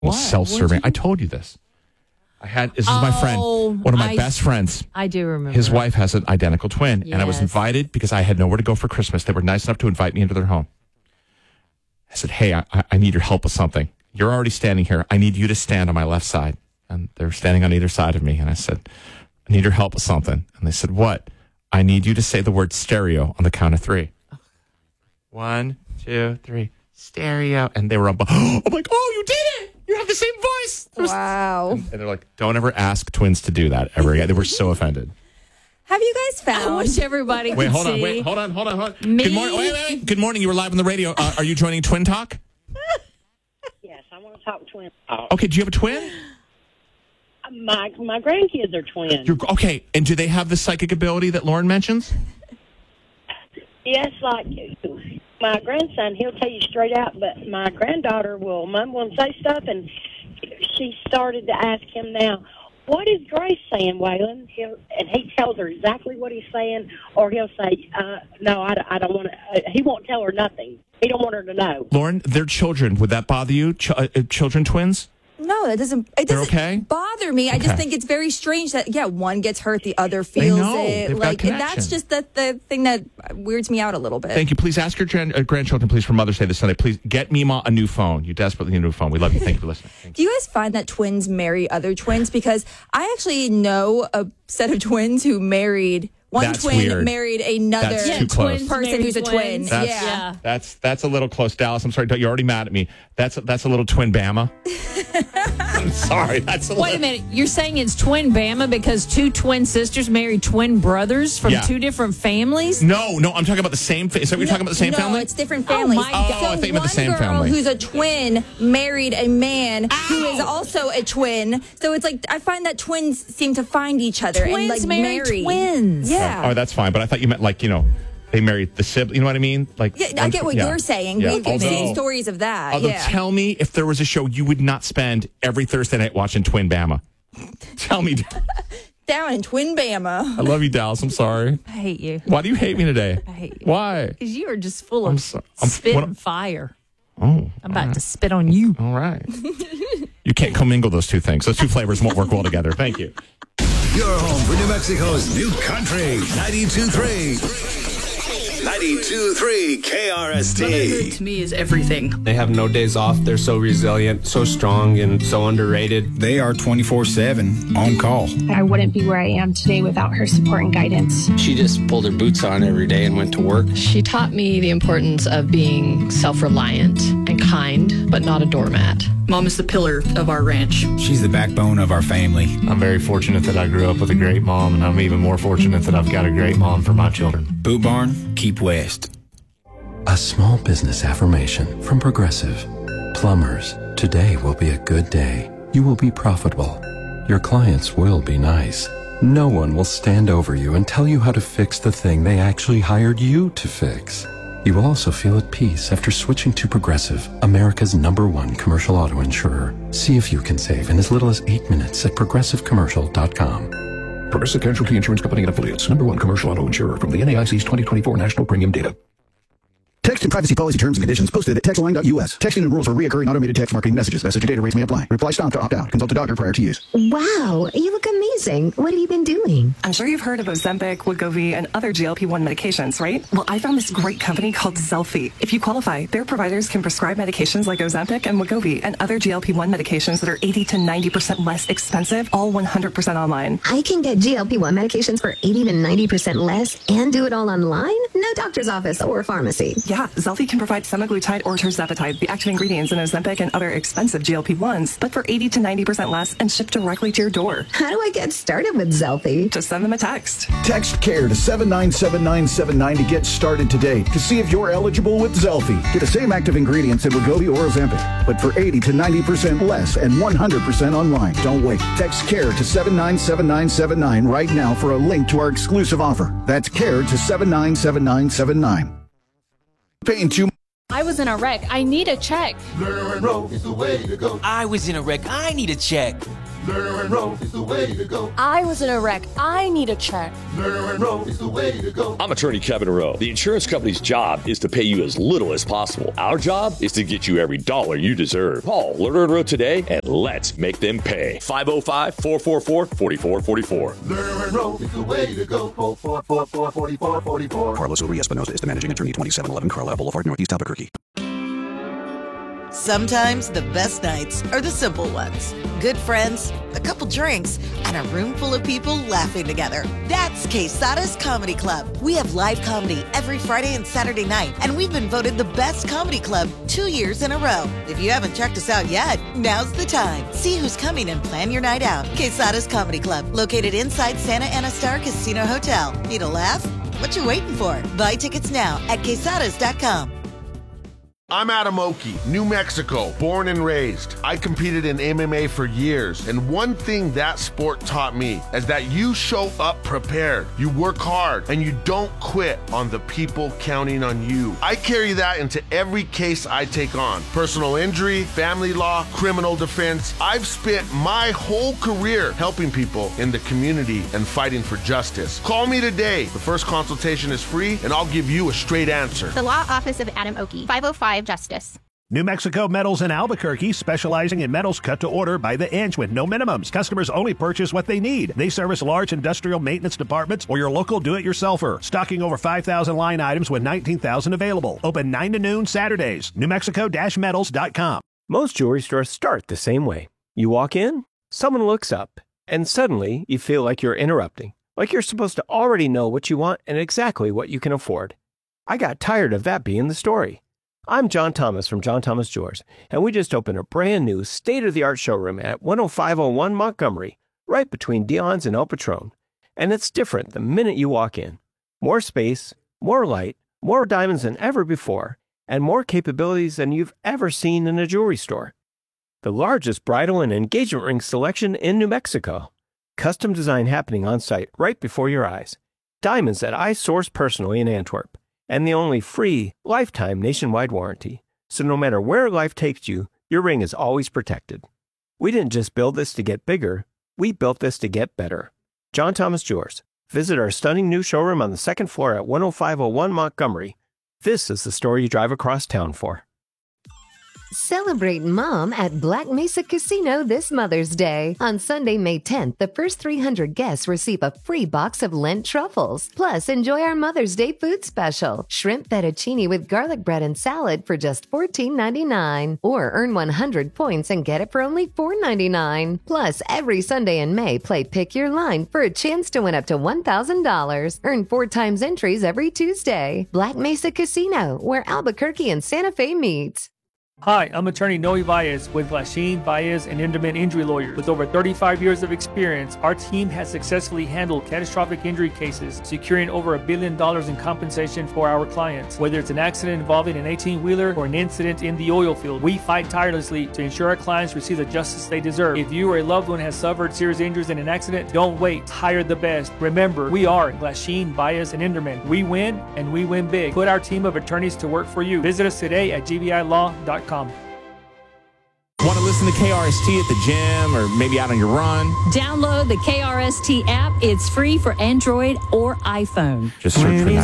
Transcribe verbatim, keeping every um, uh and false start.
What? Self-serving. I told you this. I had this is oh, my friend, one of my I, best friends. I do remember. His wife has an identical twin, yes. and I was invited because I had nowhere to go for Christmas. They were nice enough to invite me into their home. I said, "Hey, I, I need your help with something. You're already standing here. I need you to stand on my left side." And they're standing on either side of me, and I said, "I need your help with something." And they said, "What?" "I need you to say the word stereo on the count of three." One, two, three, stereo. And they were up. I'm like, "Oh, you did it! You have the same voice." Wow. And, and they're like, "Don't ever ask twins to do that ever again." They were so offended. Have you guys found? I wish everybody Wait, could hold on. see. Wait, hold on. Hold on. Hold on. Me? Good morning. Wait, wait, wait. Good morning. You were live on the radio. Uh, are you joining Twin Talk? Yes, I want to talk twin. Okay. Do you have a twin? My my grandkids are twins. You're, okay. And do they have the psychic ability that Lauren mentions? Yes, like my grandson, he'll tell you straight out, but my granddaughter will mumble and say stuff, and she started to ask him now, "What is Grace saying, Waylon?" He'll, and he tells her exactly what he's saying, or he'll say, uh, "No, I, I don't want to." Uh, he won't tell her nothing. He don't want her to know. Lauren, they're children. Would that bother you? Ch- uh, children twins? No, that doesn't. It They're doesn't okay? bother me. I Okay. just think it's very strange that yeah, one gets hurt, the other feels know. it. They've got Like connection. that's just the the thing that weirds me out a little bit. Thank you. Please ask your gran- uh, grandchildren, please, for Mother's Day this Sunday. Please get Mima a new phone. You desperately need a new phone. We love you. Thank you for listening. Thank Do you guys find that twins marry other twins? Because I actually know a set of twins who married. One That's twin weird. married another That's too close. person who's a twin. That's, yeah. Yeah. That's that's a little close, Dallas. I'm sorry. You're already mad at me. That's that's a little twin Bama. I'm sorry. That's a Wait a little, minute. You're saying it's twin Bama because two twin sisters married twin brothers from Yeah. two different families? No, no. I'm talking about the same. Fa- Is that what you're talking about? The same no, family? it's different Oh, families. my God. So Oh, I think you meant the one same girl family. who's a twin married a man who Ow! is also a twin. So it's like I find that twins seem to find each other Twins and like marry marry twins. Yeah. Oh, that's fine. But I thought you meant like you know they married the sibling. You know what I mean? Like Yeah, I get what yeah. you're saying. Yeah. We've Although- seen stories of that. Although, yeah. tell me if there was a show you would not spend every Thursday night watching Twin Bama. Tell me. Down in Twin Bama. I love you, Dallas. I'm sorry. I hate you. Why do you hate me today? I hate you. Why? Because you are just full I'm of so- I'm- spit what- and fire. Oh, I'm about to spit on you. all right. You can't commingle those two things. Those two flavors won't work well together. Thank you. Your home for New Mexico's new country, ninety-two point three. ninety-two point three K R S T. Motherhood to me is everything. They have no days off. They're so resilient, so strong, and so underrated. They are twenty-four seven on call. I wouldn't be where I am today without her support and guidance. She just pulled her boots on every day and went to work. She taught me the importance of being self-reliant and kind, but not a doormat. Mom is the pillar of our ranch. She's the backbone of our family. I'm very fortunate that I grew up with a great mom, and I'm even more fortunate that I've got a great mom for my children. Boot Barn, keep west. A small business affirmation from Progressive. Plumbers, today will be a good day. You will be profitable. Your clients will be nice. No one will stand over you and tell you how to fix the thing they actually hired you to fix. You will also feel at peace after switching to Progressive, America's number one commercial auto insurer. See if you can save in as little as eight minutes at progressive commercial dot com. Progressive Casualty Insurance Company and Affiliates. Number one commercial auto insurer from the N A I C's twenty twenty-four National Premium Data. Text and privacy policy terms and conditions posted at text line dot U S. Texting and rules for reoccurring automated text marketing messages. Message and data rates may apply. Reply stop to opt out. Consult a doctor prior to use. Wow, you look amazing. What have you been doing? I'm sure you've heard of Ozempic, Wegovy, and other G L P one medications, right? Well, I found this great company called Zelfie. If you qualify, their providers can prescribe medications like Ozempic and Wegovy and other G L P one medications that are eighty to ninety percent less expensive, all one hundred percent online. I can get G L P one medications for eighty to ninety percent less and do it all online? No doctor's office or pharmacy. Yeah, Zelfie can provide semaglutide or tirzepatide, the active ingredients in Ozempic and other expensive G L P ones, but for eighty to ninety percent less and shipped directly to your door. How do I get started with Zelfie? Just send them a text. Text CARE to seven nine seven nine seven nine to get started today to see if you're eligible with Zelfie. Get the same active ingredients in Wegovy or Ozempic, but for eighty to ninety percent less and one hundred percent online. Don't wait. Text CARE to seven nine seven nine seven nine right now for a link to our exclusive offer. That's CARE to seven nine seven nine seven nine. Paying too much. I was in a wreck. I need a check. Lerner and Rowe is the way to go. I was in a wreck. I need a check. Lerner and Rowe is the way to go. I was in a wreck. I need a check. Lerner and Rowe is the way to go. I'm attorney Kevin Rowe. The insurance company's job is to pay you as little as possible. Our job is to get you every dollar you deserve. Call Lerner and Rowe today and let's make them pay. five oh five, four four four, four four four four. Lerner and Rowe is the way to go. four four four, four four four four. Carlos Uri Espinosa is the managing attorney, twenty-seven eleven Carlisle Boulevard, Northeast Albuquerque. Sometimes the best nights are the simple ones. Good friends, a couple drinks, and a room full of people laughing together. That's Quesada's Comedy Club. We have live comedy every Friday and Saturday night, and we've been voted the best comedy club two years in a row. If you haven't checked us out yet, now's the time. See who's coming and plan your night out. Quesada's Comedy Club, located inside Santa Ana Star Casino Hotel. Need a laugh? What you waiting for? Buy tickets now at quesadas dot com. I'm Adam Oki, New Mexico, born and raised. I competed in M M A for years, and one thing that sport taught me is that you show up prepared, you work hard, and you don't quit on the people counting on you. I carry that into every case I take on. Personal injury, family law, criminal defense. I've spent my whole career helping people in the community and fighting for justice. Call me today. The first consultation is free, and I'll give you a straight answer. The Law Office of Adam Oki, five oh five Justice. New Mexico Metals in Albuquerque, specializing in metals cut to order by the inch with no minimums. Customers only purchase what they need. They service large industrial maintenance departments or your local do-it-yourselfer. Stocking over five thousand line items with nineteen thousand available. Open nine to noon Saturdays. New Mexico Metals dot com. Most jewelry stores start the same way. You walk in, someone looks up, and suddenly you feel like you're interrupting. Like you're supposed to already know what you want and exactly what you can afford. I got tired of that being the story. I'm John Thomas from John Thomas Jewelers, and we just opened a brand new state-of-the-art showroom at one oh five oh one Montgomery, right between Dion's and El Patron. And it's different the minute you walk in. More space, more light, more diamonds than ever before, and more capabilities than you've ever seen in a jewelry store. The largest bridal and engagement ring selection in New Mexico. Custom design happening on site right before your eyes. Diamonds that I source personally in Antwerp. And the only free, lifetime nationwide warranty. So no matter where life takes you, your ring is always protected. We didn't just build this to get bigger, we built this to get better. John Thomas Jewelers. Visit our stunning new showroom on the second floor at one oh five oh one Montgomery. This is the store you drive across town for. Celebrate Mom at Black Mesa Casino this Mother's Day. On Sunday, May tenth, the first three hundred guests receive a free box of Lent truffles. Plus, enjoy our Mother's Day food special. Shrimp fettuccine with garlic bread and salad for just fourteen ninety-nine. Or earn one hundred points and get it for only four ninety-nine. Plus, every Sunday in May, play Pick Your Line for a chance to win up to one thousand dollars. Earn four times entries every Tuesday. Black Mesa Casino, where Albuquerque and Santa Fe meet. Hi, I'm attorney Noe Baez with Glasheen, Baez, and Inderman Injury Lawyers. With over thirty-five years of experience, our team has successfully handled catastrophic injury cases, securing over a billion dollars in compensation for our clients. Whether it's an accident involving an eighteen-wheeler or an incident in the oil field, we fight tirelessly to ensure our clients receive the justice they deserve. If you or a loved one has suffered serious injuries in an accident, don't wait. Hire the best. Remember, we are Glasheen, Baez, and Inderman. We win, and we win big. Put our team of attorneys to work for you. Visit us today at G B I law dot com. Want to listen to K R S T at the gym or maybe out on your run? Download the K R S T app. It's free for Android or iPhone. Just search for